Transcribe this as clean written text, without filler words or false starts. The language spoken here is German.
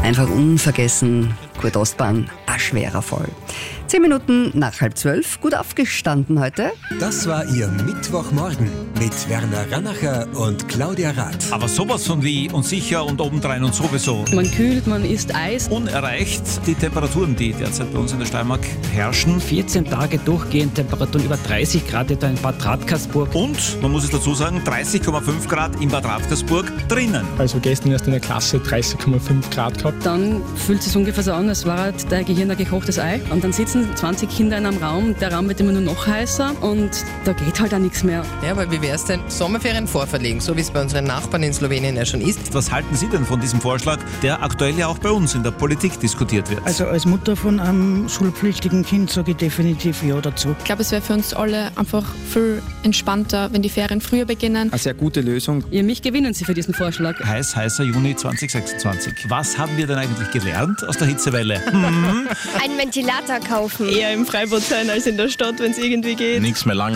Einfach unvergessen, Kurostbahn, ein schwerer Fall. 10 Minuten nach 11:30, gut aufgestanden heute. Das war Ihr Mittwochmorgen mit Werner Rannacher und Claudia Rath. Aber sowas von wie und sicher und obendrein und sowieso. Man kühlt, man isst Eis. Unerreicht die Temperaturen, die derzeit bei uns in der Steiermark herrschen. 14 Tage durchgehend Temperaturen über 30 Grad etwa in Bad Radkersburg. Und, man muss es dazu sagen, 30,5 Grad in Bad Radkersburg drinnen. Also gestern erst in der Klasse 30,5 Grad gehabt. Dann fühlt es sich ungefähr so an, als war der Gehirn ein gekochtes Ei. Und dann sitzen 20 Kinder in einem Raum, der Raum wird immer nur noch heißer und da geht halt auch nichts mehr. Ja, aber wie wäre es denn, Sommerferien vorverlegen, so wie es bei unseren Nachbarn in Slowenien ja schon ist? Was halten Sie denn von diesem Vorschlag, der aktuell ja auch bei uns in der Politik diskutiert wird? Also als Mutter von einem schulpflichtigen Kind sage ich definitiv ja dazu. Ich glaube, es wäre für uns alle einfach viel entspannter, wenn die Ferien früher beginnen. Eine sehr gute Lösung. Ja, mich gewinnen Sie für diesen Vorschlag. Heißer Juni 2026. Was haben wir denn eigentlich gelernt aus der Hitzewelle? Einen Ventilator kaufen. Eher im Freibad sein als in der Stadt, wenn es irgendwie geht. Nichts mehr lang.